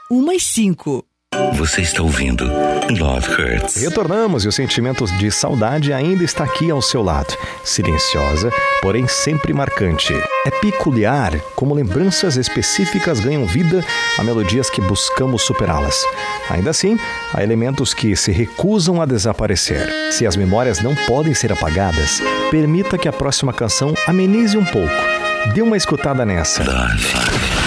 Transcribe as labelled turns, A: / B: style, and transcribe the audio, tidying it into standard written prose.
A: 1:05.
B: Você está ouvindo Love Hurts.
C: Retornamos e o sentimento de saudade ainda está aqui ao seu lado. Silenciosa, porém sempre marcante. É peculiar como lembranças específicas ganham vida a melodias que buscamos superá-las. Ainda assim, há elementos que se recusam a desaparecer. Se as memórias não podem ser apagadas, permita que a próxima canção amenize um pouco. Dê uma escutada nessa.
B: Love.